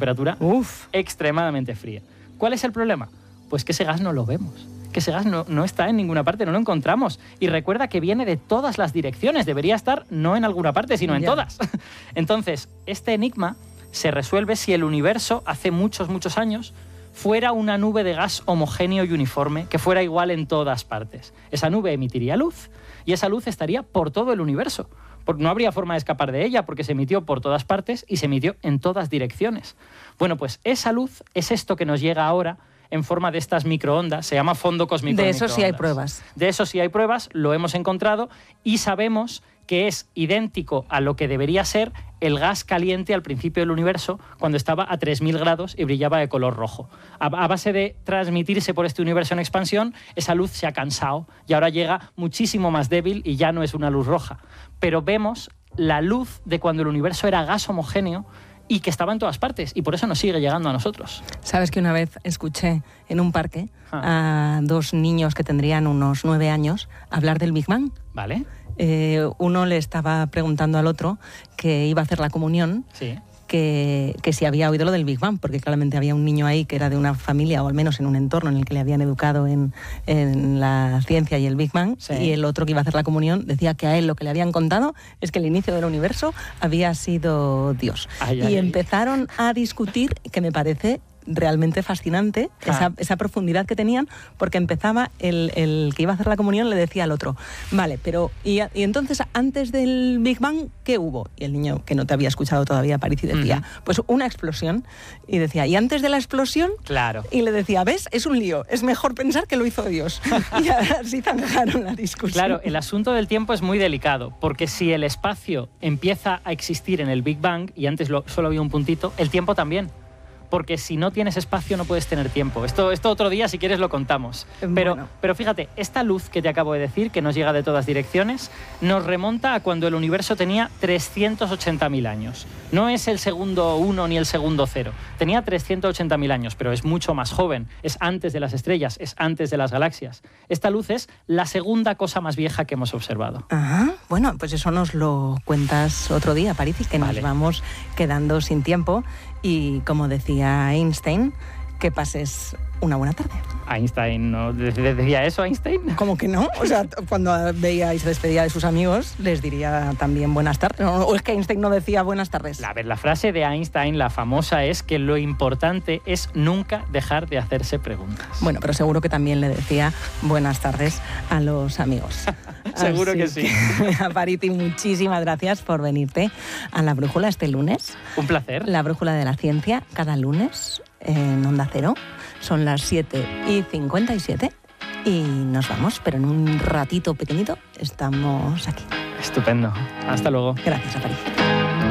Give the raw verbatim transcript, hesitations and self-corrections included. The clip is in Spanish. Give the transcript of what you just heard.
temperatura Uf. extremadamente fría. ¿Cuál es el problema? Pues que ese gas no lo vemos. Que ese gas no, no está en ninguna parte, no lo encontramos. Y recuerda que viene de todas las direcciones. Debería estar no en alguna parte, sino en ya. todas. Entonces, este enigma se resuelve si el universo, hace muchos, muchos años, fuera una nube de gas homogéneo y uniforme, que fuera igual en todas partes. Esa nube emitiría luz, y esa luz estaría por todo el universo. No habría forma de escapar de ella, porque se emitió por todas partes y se emitió en todas direcciones. Bueno, pues esa luz es esto que nos llega ahora en forma de estas microondas, se llama fondo cósmico de, de eso sí hay pruebas. De eso sí hay pruebas, lo hemos encontrado y sabemos que es idéntico a lo que debería ser el gas caliente al principio del universo, cuando estaba a tres mil grados y brillaba de color rojo. A, a base de transmitirse por este universo en expansión, esa luz se ha cansado y ahora llega muchísimo más débil y ya no es una luz roja. Pero vemos la luz de cuando el universo era gas homogéneo y que estaba en todas partes, y por eso nos sigue llegando a nosotros. ¿Sabes que una vez escuché en un parque ah. a dos niños que tendrían unos nueve años hablar del Big Bang? Vale. Eh, uno le estaba preguntando al otro que iba a hacer la comunión, sí. que, que si había oído lo del Big Bang, porque claramente había un niño ahí que era de una familia, o al menos en un entorno en el que le habían educado en, en la ciencia y el Big Bang, sí. y el otro que iba a hacer la comunión decía que a él lo que le habían contado es que el inicio del universo había sido Dios. Ay, y ay, empezaron ay. a discutir, que me parece realmente fascinante, ah. esa, esa profundidad que tenían, porque empezaba el, el que iba a hacer la comunión le decía al otro, vale, pero y, y entonces antes del Big Bang, ¿qué hubo? Y el niño, que no te había escuchado todavía, París, y decía, uh-huh. pues una explosión, y decía, ¿y antes de la explosión? Claro. Y le decía, ¿ves? Es un lío, es mejor pensar que lo hizo Dios. Y así zanjaron la discusión. Claro, el asunto del tiempo es muy delicado, porque si el espacio empieza a existir en el Big Bang, y antes lo, solo había un puntito, el tiempo también. Porque si no tienes espacio no puedes tener tiempo. Esto, esto otro día, si quieres, lo contamos. Pero, bueno. pero fíjate, esta luz que te acabo de decir, que nos llega de todas direcciones, nos remonta a cuando el universo tenía trescientos ochenta mil años. No es el segundo uno ni el segundo cero. Tenía trescientos ochenta mil años, pero es mucho más joven. Es antes de las estrellas, es antes de las galaxias. Esta luz es la segunda cosa más vieja que hemos observado. Ah, bueno, pues eso nos lo cuentas otro día, París, que vale. nos vamos quedando sin tiempo. Y como decía Einstein, que pases una buena tarde. ¿Einstein no decía eso, Einstein? ¿Cómo que no? O sea, cuando veía y se despedía de sus amigos, les diría también buenas tardes. ¿O es que Einstein no decía buenas tardes? A ver, la frase de Einstein, la famosa, es que lo importante es nunca dejar de hacerse preguntas. Bueno, pero seguro que también le decía buenas tardes a los amigos. Seguro Así que sí. Que, Pariti, muchísimas gracias por venirte a La Brújula este lunes. Un placer. La Brújula de la Ciencia, cada lunes en Onda Cero. Son las siete y cincuenta y siete y nos vamos, pero en un ratito pequeñito estamos aquí. Estupendo. Hasta luego. Gracias, a París.